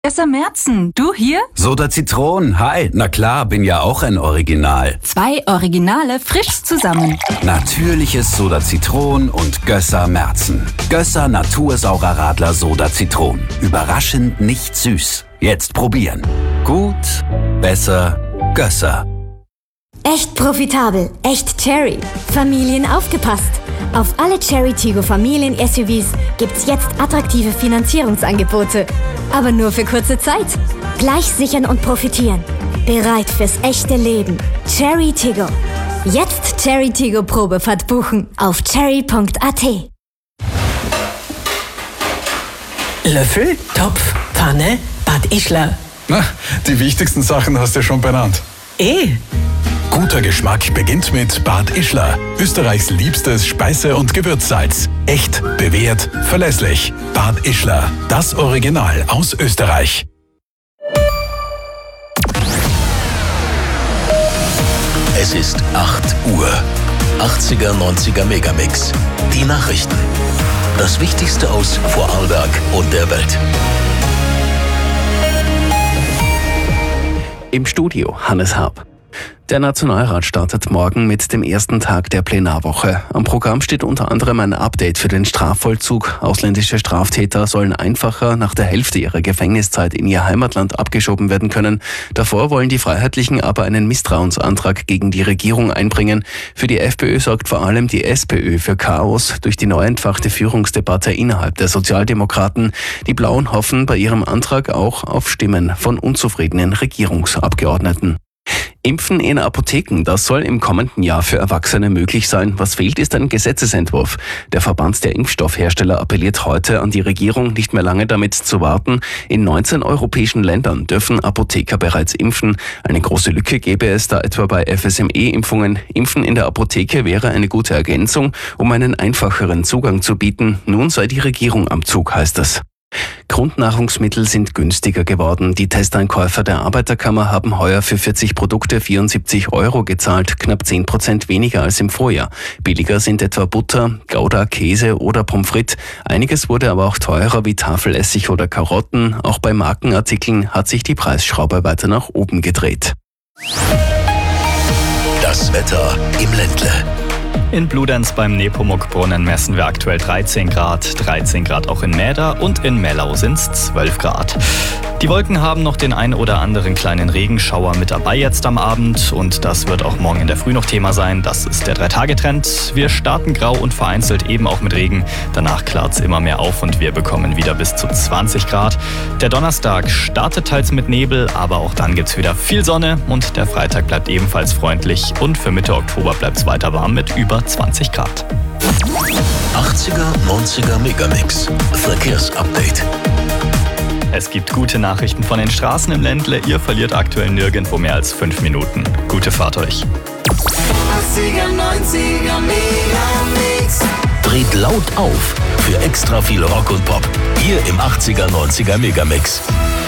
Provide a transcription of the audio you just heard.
Gösser Merzen, du hier? Soda Zitron, hi. Na klar, bin ja auch ein Original. 2 Originale frisch zusammen. Natürliches Soda Zitron und Gösser Merzen. Gösser Natursaurer Radler Soda Zitron. Überraschend nicht süß. Jetzt probieren. Gut, besser, Gösser. Echt profitabel, echt Chery. Familien aufgepasst. Auf alle Chery Tiggo Familien-SUVs gibt's jetzt attraktive Finanzierungsangebote. Aber nur für kurze Zeit. Gleich sichern und profitieren. Bereit fürs echte Leben. Chery Tiggo. Jetzt Chery Tiggo Probefahrt buchen auf chery.at. Löffel, Topf, Pfanne, Bad Ischler. Na, die wichtigsten Sachen hast du schon benannt. Guter Geschmack beginnt mit Bad Ischler. Österreichs liebstes Speise- und Gewürzsalz. Echt, bewährt, verlässlich. Bad Ischler, das Original aus Österreich. Es ist 8 Uhr. 80er, 90er Megamix. Die Nachrichten. Das Wichtigste aus Vorarlberg und der Welt. Im Studio Hannes Harb. Der Nationalrat startet morgen mit dem ersten Tag der Plenarwoche. Am Programm steht unter anderem ein Update für den Strafvollzug. Ausländische Straftäter sollen einfacher nach der Hälfte ihrer Gefängniszeit in ihr Heimatland abgeschoben werden können. Davor wollen die Freiheitlichen aber einen Misstrauensantrag gegen die Regierung einbringen. Für die FPÖ sorgt vor allem die SPÖ für Chaos durch die neu entfachte Führungsdebatte innerhalb der Sozialdemokraten. Die Blauen hoffen bei ihrem Antrag auch auf Stimmen von unzufriedenen Regierungsabgeordneten. Impfen in Apotheken, das soll im kommenden Jahr für Erwachsene möglich sein. Was fehlt, ist ein Gesetzesentwurf. Der Verband der Impfstoffhersteller appelliert heute an die Regierung, nicht mehr lange damit zu warten. In 19 europäischen Ländern dürfen Apotheker bereits impfen. Eine große Lücke gäbe es da etwa bei FSME-Impfungen. Impfen in der Apotheke wäre eine gute Ergänzung, um einen einfacheren Zugang zu bieten. Nun sei die Regierung am Zug, heißt es. Grundnahrungsmittel sind günstiger geworden. Die Testeinkäufer der Arbeiterkammer haben heuer für 40 Produkte 74 € gezahlt, knapp 10% weniger als im Vorjahr. Billiger sind etwa Butter, Gouda, Käse oder Pommes frites. Einiges wurde aber auch teurer wie Tafelessig oder Karotten. Auch bei Markenartikeln hat sich die Preisschraube weiter nach oben gedreht. Das Wetter im Ländle. In Bludenz beim Nepomuk-Brunnen messen wir aktuell 13 Grad. 13 Grad auch in Mäder und in Mellau sind es 12 Grad. Die Wolken haben noch den ein oder anderen kleinen Regenschauer mit dabei jetzt am Abend und das wird auch morgen in der Früh noch Thema sein. Das ist der 3-Tage-Trend. Wir starten grau und vereinzelt eben auch mit Regen. Danach klart es immer mehr auf und wir bekommen wieder bis zu 20 Grad. Der Donnerstag startet teils mit Nebel, aber auch dann gibt es wieder viel Sonne und der Freitag bleibt ebenfalls freundlich und für Mitte Oktober bleibt es weiter warm mit über 20 Grad. 80er, 90er Megamix. Verkehrsupdate. Es gibt gute Nachrichten von den Straßen im Ländle. Ihr verliert aktuell nirgendwo mehr als 5 Minuten. Gute Fahrt euch. 80er, 90er Megamix. Dreht laut auf für extra viel Rock und Pop. Hier im 80er, 90er Megamix.